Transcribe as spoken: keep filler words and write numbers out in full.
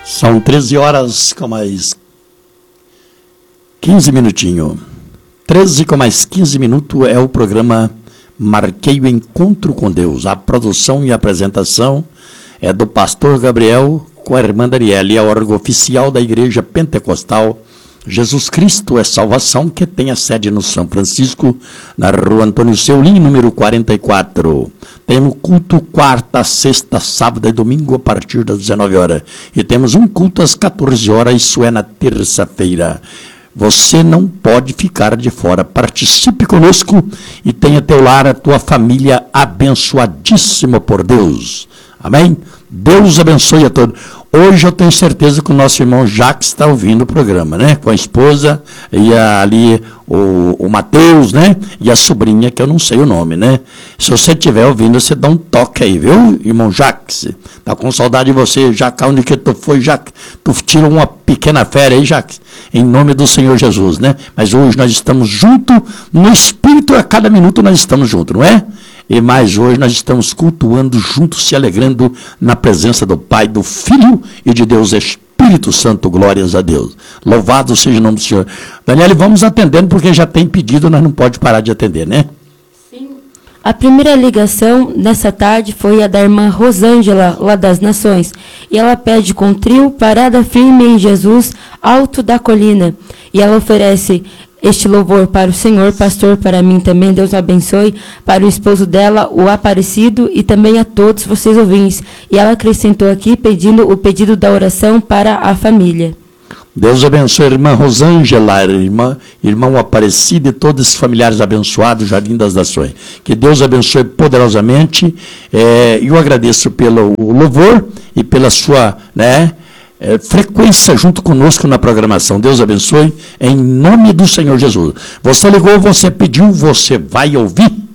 São treze horas com mais quinze minutinhos. treze com mais quinze minutos é o programa Marquei o Encontro com Deus. A produção e a apresentação é do pastor Gabriel com a irmã Darielle, a órgão oficial da Igreja Pentecostal Jesus Cristo é Salvação, que tem a sede no São Francisco, na rua Antônio Seulin, número quarenta e quatro. Temos culto quarta, sexta, sábado e domingo a partir das dezenove horas. E temos um culto às quatorze horas, isso é na terça-feira. Você não pode ficar de fora. Participe conosco e tenha teu lar, a tua família abençoadíssima por Deus. Amém? Deus abençoe a todos. Hoje eu tenho certeza que o nosso irmão Jacques está ouvindo o programa, né? Com a esposa e a, ali o, o Mateus, né? E a sobrinha, que eu não sei o nome, né? Se você estiver ouvindo, você dá um toque aí, viu, irmão Jacques? Tá com saudade de você, Jacques. Onde que tu foi, Jacques? Tu tirou uma pequena férias aí, Jacques? Em nome do Senhor Jesus, né? Mas hoje nós estamos juntos, no Espírito, a cada minuto nós estamos juntos, não é? E mais hoje nós estamos cultuando juntos, se alegrando na presença do Pai, do Filho e de Deus Espírito Santo. Glórias a Deus. Louvado seja o nome do Senhor. Daniele, vamos atendendo porque já tem pedido, nós não podemos parar de atender, né? Sim. A primeira ligação nessa tarde foi a da irmã Rosângela, lá das Nações. E ela pede com trio Parada Firme em Jesus, Alto da Colina. E ela oferece este louvor para o Senhor, pastor, para mim também, Deus abençoe, para o esposo dela, o Aparecido, e também a todos vocês ouvintes. E ela acrescentou aqui, pedindo o pedido da oração para a família. Deus abençoe a irmã Rosângela, irmã, irmão Aparecido e todos os familiares abençoados, Jardim das Nações. Que Deus abençoe poderosamente, é, e eu agradeço pelo louvor e pela sua, né, É, frequência junto conosco na programação. Deus abençoe, em nome do Senhor Jesus. Você ligou, você pediu, você vai ouvir.